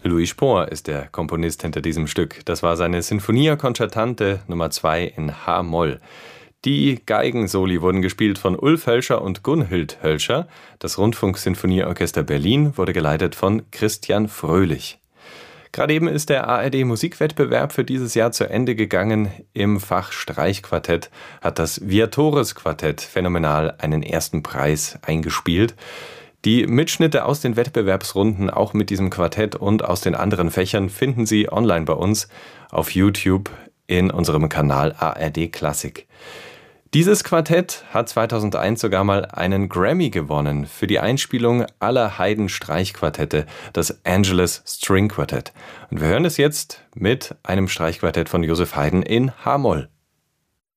Louis Spohr ist der Komponist hinter diesem Stück. Das war seine Sinfonia Concertante Nummer 2 in H-Moll. Die Geigensoli wurden gespielt von Ulf Hölscher und Gunhild Hölscher. Das Rundfunksinfonieorchester Berlin wurde geleitet von Christian Fröhlich. Gerade eben ist der ARD-Musikwettbewerb für dieses Jahr zu Ende gegangen. Im Fach Streichquartett hat das Viatores-Quartett phänomenal einen ersten Preis eingespielt. Die Mitschnitte aus den Wettbewerbsrunden, auch mit diesem Quartett und aus den anderen Fächern, finden Sie online bei uns auf YouTube in unserem Kanal ARD Klassik. Dieses Quartett hat 2001 sogar mal einen Grammy gewonnen für die Einspielung aller Haydn-Streichquartette, das Angelus String Quartet. Und wir hören es jetzt mit einem Streichquartett von Joseph Haydn in H-Moll.